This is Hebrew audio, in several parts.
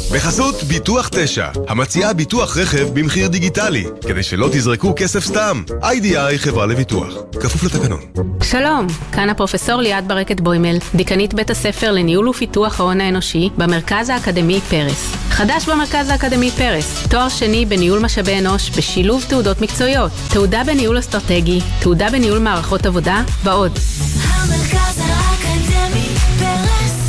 בחסות ביטוח 9, המציעה ביטוח רכב במחיר דיגיטלי, כדי שלא תזרקו כסף סתם. IDI חברה לביטוח, כפוף לתקנון. שלום, כאן הפרופסור ליאת ברקת בוימל, דיקנית בית הספר לניהול ופיתוח ההון האנושי במרכז האקדמי פרס. חדש במרכז האקדמי פרס, תואר שני בניהול משאבי אנוש בשילוב תעודות מקצועיות, תעודה בניהול אסטרטגי, תעודה בניהול מערכות עבודה ועוד. המרכז האקדמי פרס,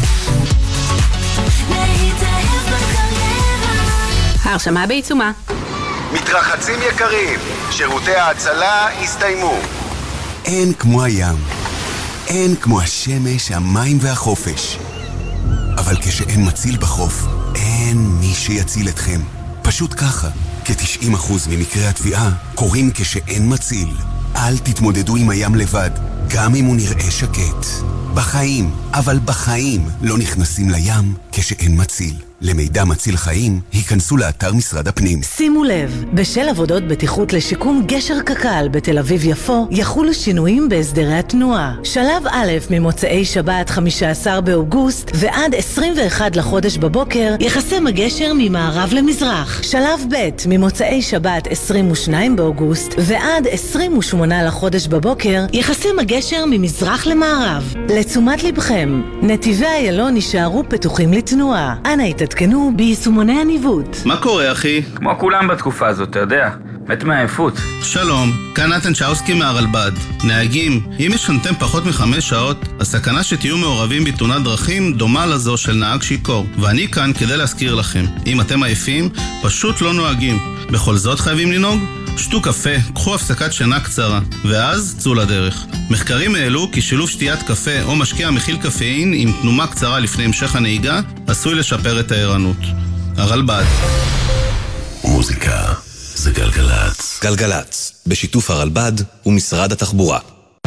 להתאהב בקריירה. ההרשמה בעיצומה. מתרחצים יקרים, שירותי ההצלה הסתיימו. אין כמו הים, אין כמו השמש, המים והחופש. אבל כשאין מציל בחוף, אין מי שיציל אתכם. פשוט ככה, כ-90% ממקרי התביעה קורים כשאין מציל. אל תתמודדו עם הים לבד, גם אם הוא נראה שקט. בחיים, אבל בחיים לא נכנסים לים כשאין מציל. למידע מציל חיים, היכנסו לאתר משרד הפנים. שימו לב, בשל עבודות בטיחות לשיקום גשר קק"ל בתל אביב יפו, יחולו שינויים בהסדרי התנועה. שלב א' ממוצאי שבת 15 באוגוסט ועד 21 לחודש בבוקר, יחסם הגשר ממערב למזרח. שלב ב' ממוצאי שבת 22 באוגוסט ועד 28 לחודש בבוקר, יחסם הגשר ממזרח למערב. לתשומת לבכם, נתיבי איילון יישארו פתוחים לתנועה. אנא התעדכנו ביישומוני הניווט. מה קורה, אחי? כמו כולם בתקופה הזאת, אתה יודע. מת מהעייפות. שלום, כאן נתן צ'אוסקי מהרלב"ד. נהגים, אם ישנתם פחות מ5 שעות, הסכנה שתהיו מעורבים בתאונת דרכים דומה לזו של נהג שיכור. ואני כאן כדי להזכיר לכם, אם אתם עייפים, פשוט לא נוהגים. בכל זאת חייבים לנהוג? שתו קפה, קחו הפסקת שינה קצרה, ואז צאו לדרך. מחקרים העלו כי שילוב שתיית קפה או משקה המכיל קפאין עם תנומה קצרה לפני המשך הנהיגה עשוי לשפר את הערנות. הרלב"ד. מוזיקה זה גלגלץ. גלגלץ, בשיתוף הרלב"ד ומשרד התחבורה.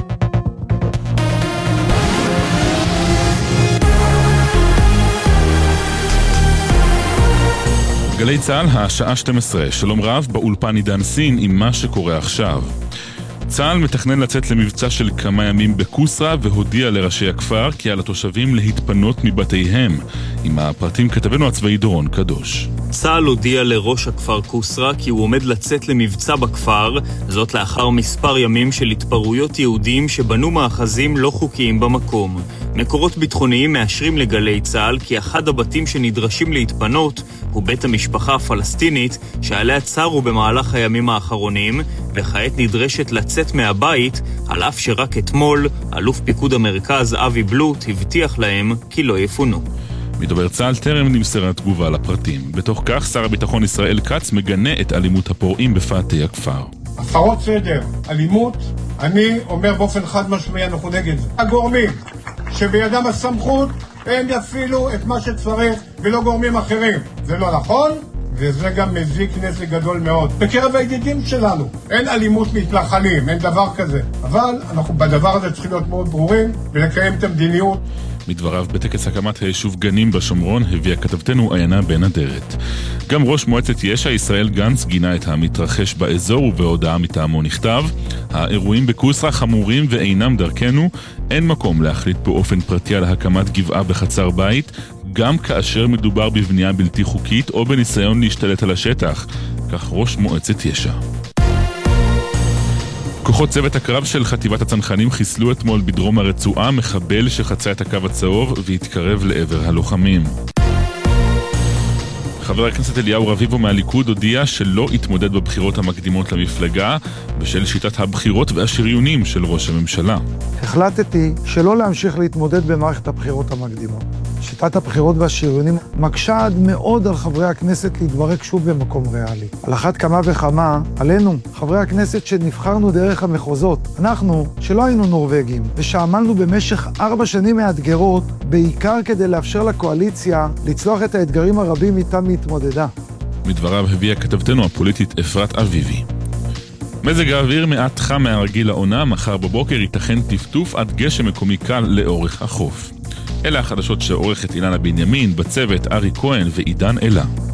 גלי צהל, השעה 12, שלום רב, באולפן עידן סין עם מה שקורה עכשיו. צהל מתכנן לצאת למבצע של כמה ימים בקוסרה והודיע לראשי הכפר כי על התושבים להתפנות מבתיהם. עם הפרטים כתבנו הצבאי דורון קדוש. צהל הודיע לראש הכפר קוסרה כי הוא עומד לצאת למבצע בכפר, זאת לאחר מספר ימים של התפרעויות יהודים שבנו מאחזים לא חוקיים במקום. מקורות ביטחוניים מאשרים לגלי צהל כי אחד הבתים שנדרשים להתפנות הוא בית המשפחה הפלסטינית שעליה צרו במהלך הימים האחרונים, וכעת נדרשת לצאת מהבית, על אף שרק אתמול אלוף פיקוד המרכז אבי בלוט הבטיח להם כי לא יפונו. מדובר צהל טרם נמסרה תגובה לפרטים. בתוך כך שר הביטחון ישראל כץ מגנה את אלימות הפורעים בפאתי הכפר. הפרות סדר, אלימות, אני אומר באופן חד משמעי אנחנו נגד זה. הגורמים שבידם הסמכות הם יפעילו את מה שצריך ולא גורמים אחרים. זה לא נכון וזה גם מזיק נזק גדול מאוד. בקרב הידידים שלנו אין אלימות מתנחלים, אין דבר כזה. אבל אנחנו בדבר הזה צריכים להיות מאוד ברורים ולקיים את המדיניות. מדבריו בטקס הקמת היישוב גנים בשומרון הביאה כתבתנו עיינה בן אדרת. גם ראש מועצת יש"ע ישראל גנץ גינה את המתרחש באזור ובהודעה מטעמו נכתב: האירועים בקוסרה חמורים ואינם דרכנו, אין מקום להחליט באופן פרטי על הקמת גבעה בחצר בית, גם כאשר מדובר בבנייה בלתי חוקית או בניסיון להשתלט על השטח. כך ראש מועצת יש"ע. כוחות צוות הקרב של חטיבת הצנחנים חיסלו אתמול בדרום הרצועה מחבל שחצה את הקו הצהוב והתקרב לעבר הלוחמים. חבר הכנסת אליהו רביבו מהליכוד הודיע שלא יתמודד בבחירות המקדימות למפלגה בשל שיטת הבחירות והשריונים של ראש הממשלה. החלטתי שלא להמשיך להתמודד במערכת הבחירות המקדימות. שיטת הבחירות והשריונים מקשה עד מאוד על חברי הכנסת להתברק שוב במקום ריאלי. על אחת כמה וכמה, עלינו, חברי הכנסת שנבחרנו דרך המחוזות, אנחנו, שלא היינו נורווגים, ושעמלנו במשך 4 שנים מאתגרות, בעיקר כדי לאפשר לקואליציה לצלוח את האתגרים הרבים איתם להתמודדה. מדבריו הביאה כתבתנו הפוליטית אפרת אביבי. מזג האוויר מעט חם מהרגיל לעונה, מחר בבוקר ייתכן טפטוף עד גשם מקומי קל לאורך החוף. אלה החדשות שעורכת אילנה בנימין, בצוות ארי כהן ועידן אלה.